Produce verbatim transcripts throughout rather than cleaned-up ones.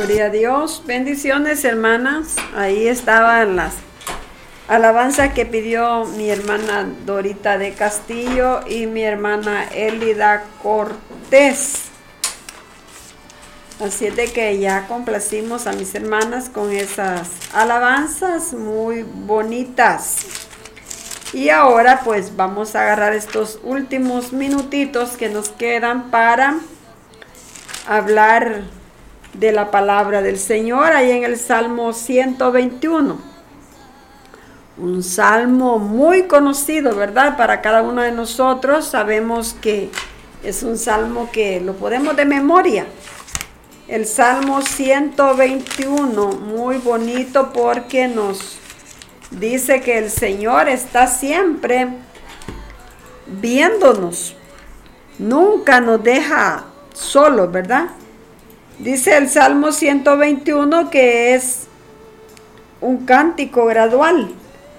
Gloria a Dios. Bendiciones, hermanas. Ahí estaban las alabanzas que pidió mi hermana Dorita de Castillo y mi hermana Elida Cortés. Así es de que ya complacimos a mis hermanas con esas alabanzas muy bonitas. Y ahora pues vamos a agarrar estos últimos minutitos que nos quedan para hablar de la palabra del Señor ahí en el Salmo ciento veintiuno. Un salmo muy conocido, ¿verdad? Para cada uno de nosotros. Sabemos que es un salmo que lo podemos de memoria. El Salmo ciento veintiuno, muy bonito porque nos dice que el Señor está siempre viéndonos. Nunca nos deja solos, ¿verdad? Dice el Salmo ciento veintiuno que es un cántico gradual,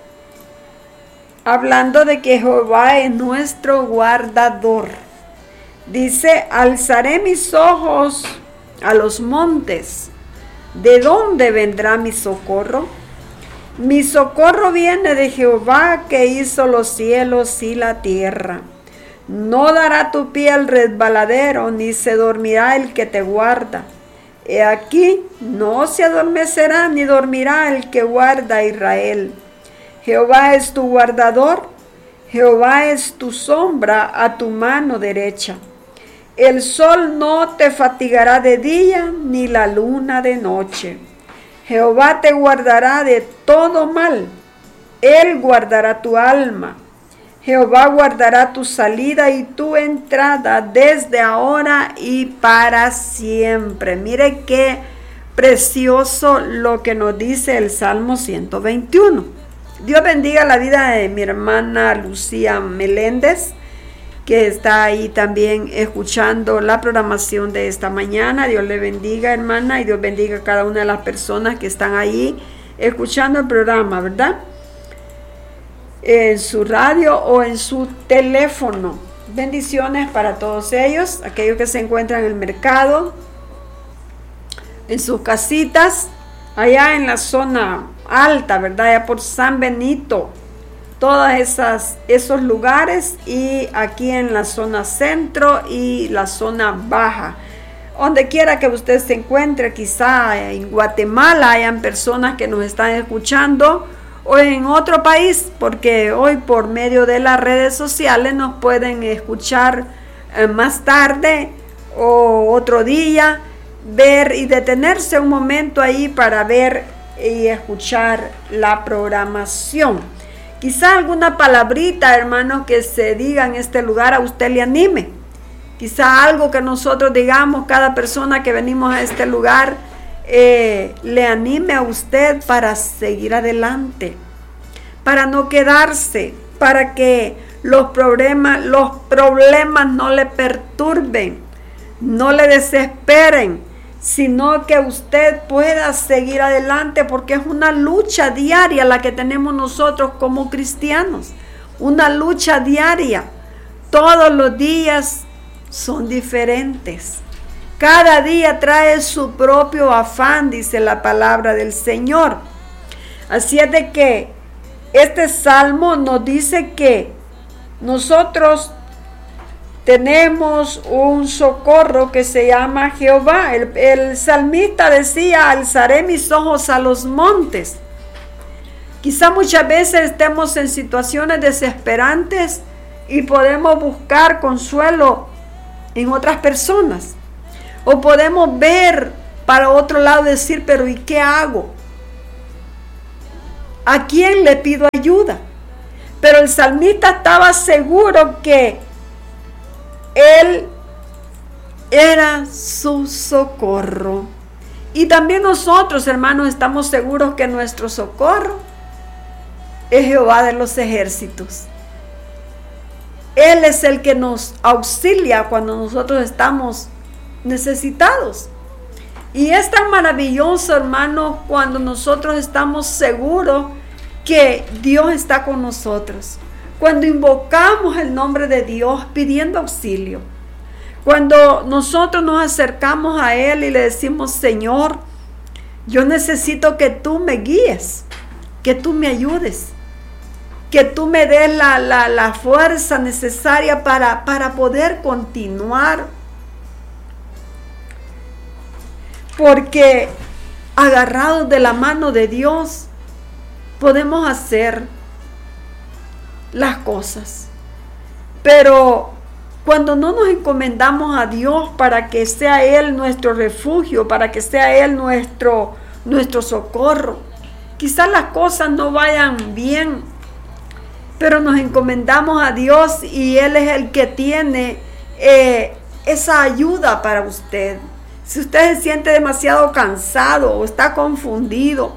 hablando de que Jehová es nuestro guardador. Dice, alzaré mis ojos a los montes. ¿De dónde vendrá mi socorro? Mi socorro viene de Jehová, que hizo los cielos y la tierra. No dará tu pie al resbaladero, ni se dormirá el que te guarda. He aquí, no se adormecerá ni dormirá el que guarda a Israel. Jehová es tu guardador, Jehová es tu sombra a tu mano derecha. El sol no te fatigará de día, ni la luna de noche. Jehová te guardará de todo mal, Él guardará tu alma. Jehová guardará tu salida y tu entrada desde ahora y para siempre. Mire qué precioso lo que nos dice el Salmo ciento veintiuno. Dios bendiga la vida de mi hermana Lucía Meléndez, que está ahí también escuchando la programación de esta mañana. Dios le bendiga, hermana, y Dios bendiga a cada una de las personas que están ahí escuchando el programa, ¿verdad? En su radio o en su teléfono. Bendiciones para todos ellos, aquellos que se encuentran en el mercado, en sus casitas, allá en la zona alta, ¿verdad? Allá por San Benito, todas esas esos lugares, y aquí en la zona centro y la zona baja. Donde quiera que usted se encuentre, quizá en Guatemala hayan personas que nos están escuchando, o en otro país, porque hoy por medio de las redes sociales nos pueden escuchar eh, más tarde o otro día, ver y detenerse un momento ahí para ver y escuchar la programación. Quizá alguna palabrita, hermanos, que se diga en este lugar a usted le anime. Quizá algo que nosotros digamos, cada persona que venimos a este lugar, eh, le anime a usted para seguir adelante, para no quedarse, para que los problemas, los problemas no le perturben, no le desesperen, sino que usted pueda seguir adelante, porque es una lucha diaria la que tenemos nosotros como cristianos, una lucha diaria. Todos los días son diferentes. Cada día trae su propio afán, dice la palabra del Señor. Así es de que este salmo nos dice que nosotros tenemos un socorro que se llama Jehová. El, el salmista decía, alzaré mis ojos a los montes. Quizá muchas veces estemos en situaciones desesperantes y podemos buscar consuelo en otras personas. O podemos ver para otro lado y decir, pero ¿y qué hago? ¿A quién le pido ayuda? Pero el salmista estaba seguro que Él era su socorro. Y también nosotros, hermanos, estamos seguros que nuestro socorro es Jehová de los ejércitos. Él es el que nos auxilia cuando nosotros estamos necesitados. Y es tan maravilloso, hermanos, cuando nosotros estamos seguros que Dios está con nosotros. Cuando invocamos el nombre de Dios pidiendo auxilio. Cuando nosotros nos acercamos a Él y le decimos, Señor, Yo necesito que tú me guíes, que tú me ayudes, que tú me des la, la, la fuerza necesaria para, para poder continuar. Porque agarrados de la mano de Dios, podemos hacer las cosas. Pero cuando no nos encomendamos a Dios para que sea Él nuestro refugio, para que sea Él nuestro, nuestro socorro, quizás las cosas no vayan bien, pero nos encomendamos a Dios y Él es el que tiene eh, esa ayuda para usted. Si usted se siente demasiado cansado o está confundido,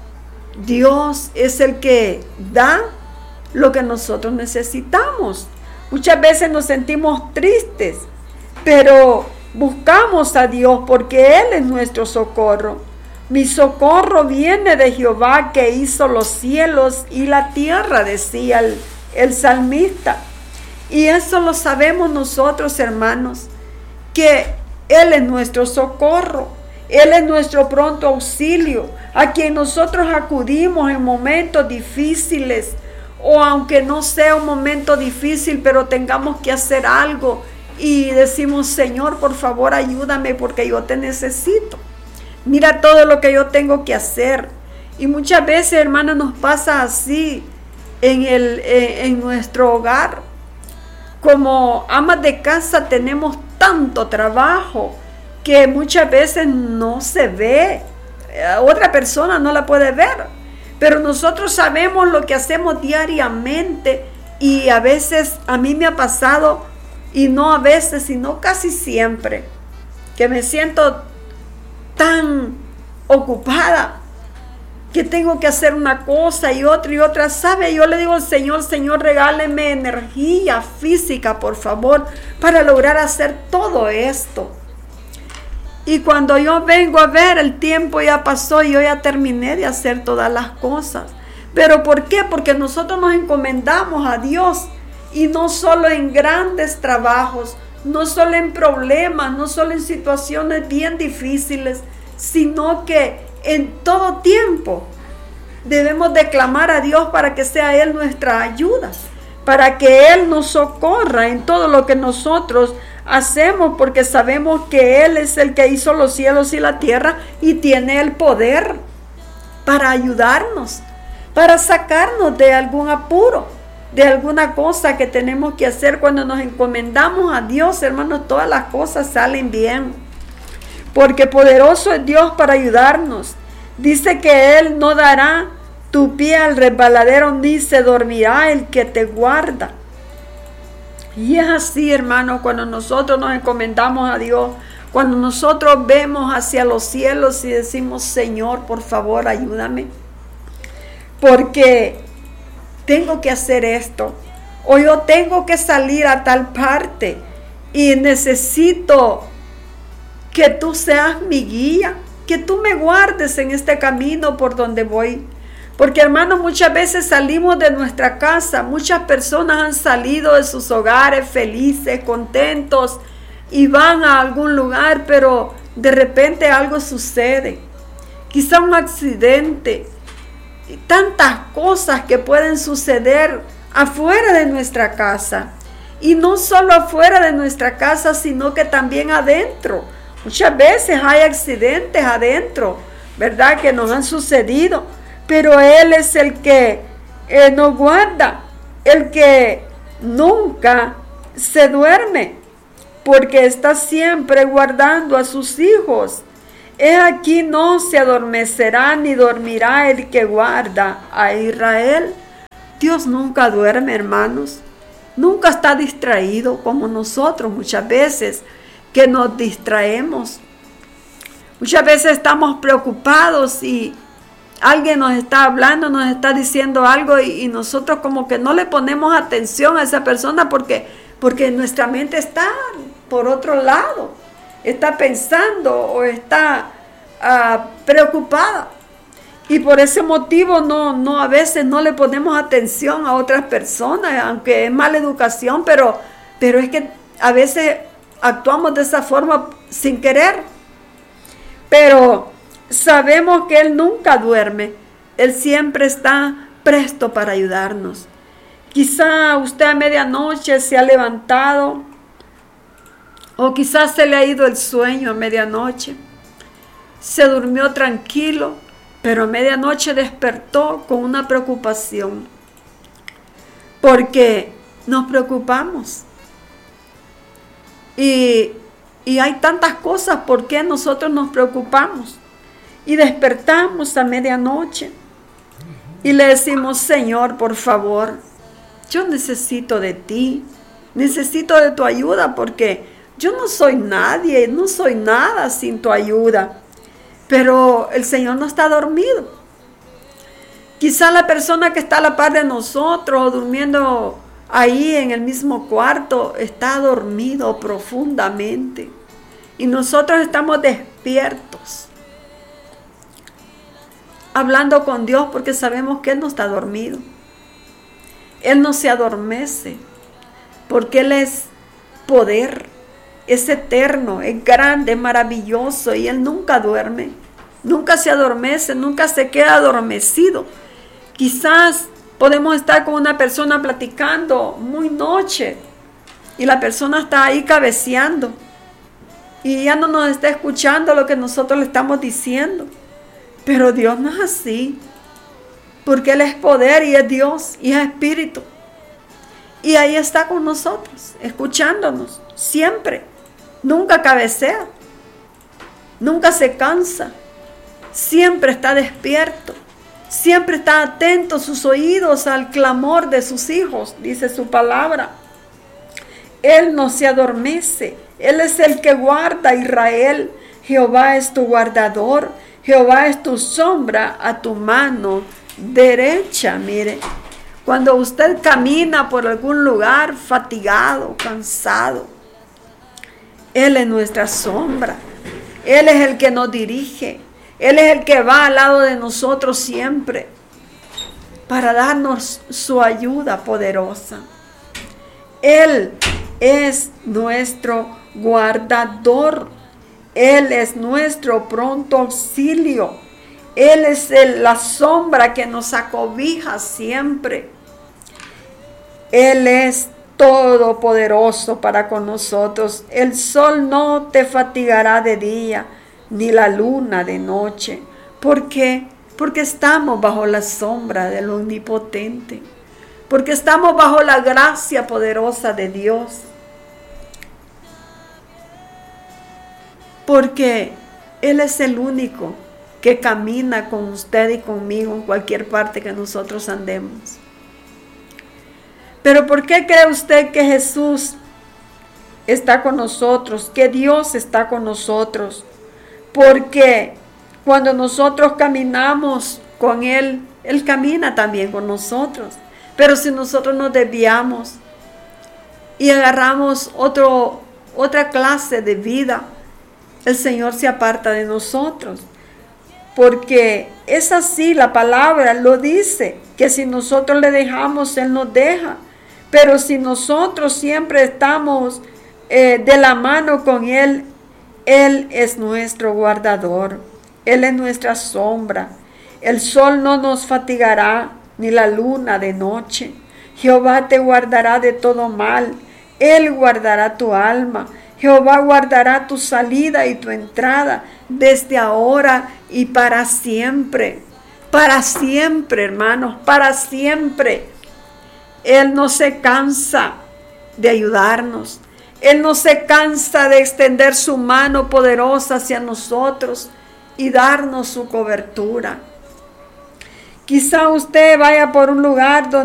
Dios es el que da lo que nosotros necesitamos. Muchas veces nos sentimos tristes, pero buscamos a Dios porque Él es nuestro socorro. Mi socorro viene de Jehová que hizo los cielos y la tierra, decía el, el salmista. Y eso lo sabemos nosotros, hermanos, que Él es nuestro socorro. Él es nuestro pronto auxilio, a quien nosotros acudimos en momentos difíciles, o aunque no sea un momento difícil, pero tengamos que hacer algo y decimos, Señor, por favor, ayúdame porque yo te necesito. Mira todo lo que yo tengo que hacer. Y muchas veces, hermanos, nos pasa así en, el, en, en nuestro hogar. Como amas de casa tenemos tanto trabajo que muchas veces no se ve, otra persona no la puede ver, pero nosotros sabemos lo que hacemos diariamente y a veces a mí me ha pasado, y no a veces, sino casi siempre, que me siento tan ocupada que tengo que hacer una cosa y otra y otra, ¿sabe? Yo le digo al Señor, Señor, regáleme energía física, por favor, para lograr hacer todo esto. Y cuando yo vengo a ver, el tiempo ya pasó y yo ya terminé de hacer todas las cosas. ¿Pero por qué? Porque nosotros nos encomendamos a Dios, y no solo en grandes trabajos, no solo en problemas, no solo en situaciones bien difíciles, sino que en todo tiempo debemos de clamar a Dios para que sea Él nuestra ayuda, para que Él nos socorra en todo lo que nosotros hacemos, porque sabemos que Él es el que hizo los cielos y la tierra y tiene el poder para ayudarnos, para sacarnos de algún apuro, de alguna cosa que tenemos que hacer. Cuando nos encomendamos a Dios, hermanos, todas las cosas salen bien, porque poderoso es Dios para ayudarnos. Dice que Él no dará tu pie al resbaladero, ni se dormirá el que te guarda. Y es así, hermano, cuando nosotros nos encomendamos a Dios, cuando nosotros vemos hacia los cielos y decimos, Señor, por favor, ayúdame, porque tengo que hacer esto, o yo tengo que salir a tal parte y necesito que tú seas mi guía, que tú me guardes en este camino por donde voy. Porque, hermanos, muchas veces salimos de nuestra casa, muchas personas han salido de sus hogares felices, contentos, y van a algún lugar, pero de repente algo sucede, quizá un accidente, y tantas cosas que pueden suceder afuera de nuestra casa, y no solo afuera de nuestra casa, sino que también adentro. Muchas veces hay accidentes adentro, ¿verdad?, que nos han sucedido, pero Él es el que eh, nos guarda, el que nunca se duerme, porque está siempre guardando a sus hijos. He aquí no se adormecerá ni dormirá el que guarda a Israel. Dios nunca duerme, hermanos, nunca está distraído como nosotros muchas veces que nos distraemos. Muchas veces estamos preocupados y alguien nos está hablando, nos está diciendo algo y, y nosotros como que no le ponemos atención a esa persona porque, porque nuestra mente está por otro lado, está pensando o está uh, preocupada. Y por ese motivo no, no, a veces no le ponemos atención a otras personas, aunque es mala educación, pero, pero es que a veces actuamos de esa forma sin querer. Pero sabemos que Él nunca duerme. Él siempre está presto para ayudarnos. Quizá usted a medianoche se ha levantado, o quizás se le ha ido el sueño a medianoche. Se durmió tranquilo, pero a medianoche despertó con una preocupación. Porque nos preocupamos. Y, y hay tantas cosas por qué nosotros nos preocupamos. Y despertamos a medianoche. Y le decimos, Señor, por favor, yo necesito de ti. Necesito de tu ayuda porque yo no soy nadie, no soy nada sin tu ayuda. Pero el Señor no está dormido. Quizá la persona que está a la par de nosotros, durmiendo ahí en el mismo cuarto, está dormido profundamente. Y nosotros estamos despiertos, hablando con Dios porque sabemos que Él no está dormido. Él no se adormece porque Él es poder. Es eterno, es grande, es maravilloso y Él nunca duerme, nunca se adormece, nunca se queda adormecido. Quizás podemos estar con una persona platicando muy noche y la persona está ahí cabeceando y ya no nos está escuchando lo que nosotros le estamos diciendo. Pero Dios no es así, porque Él es poder y es Dios y es espíritu. Y ahí está con nosotros, escuchándonos siempre. Nunca cabecea, nunca se cansa, siempre está despierto, siempre está atento sus oídos al clamor de sus hijos, dice su palabra. Él no se adormece, Él es el que guarda a Israel. Jehová es tu guardador, Jehová es tu sombra a tu mano derecha. Mire, cuando usted camina por algún lugar fatigado, cansado, Él es nuestra sombra. Él es el que nos dirige. Él es el que va al lado de nosotros siempre para darnos su ayuda poderosa. Él es nuestro guardador. Él es nuestro pronto auxilio. Él es el, la sombra que nos acobija siempre. Él es todopoderoso para con nosotros. El sol no te fatigará de día, ni la luna de noche. ¿Por qué? Porque estamos bajo la sombra del Omnipotente. Porque estamos bajo la gracia poderosa de Dios. Porque Él es el único que camina con usted y conmigo en cualquier parte que nosotros andemos. Pero ¿por qué cree usted que Jesús está con nosotros, que Dios está con nosotros? Porque cuando nosotros caminamos con Él, Él camina también con nosotros. Pero si nosotros nos desviamos y agarramos otro, otra clase de vida, el Señor se aparta de nosotros. Porque es así, la palabra lo dice, que si nosotros le dejamos, Él nos deja. Pero si nosotros siempre estamos eh, de la mano con Él, Él es nuestro guardador, Él es nuestra sombra. El sol no nos fatigará, ni la luna de noche. Jehová te guardará de todo mal, Él guardará tu alma. Jehová guardará tu salida y tu entrada desde ahora y para siempre. Para siempre, hermanos, para siempre. Él no se cansa de ayudarnos. Él no se cansa de extender su mano poderosa hacia nosotros y darnos su cobertura. Quizá usted vaya por un lugar donde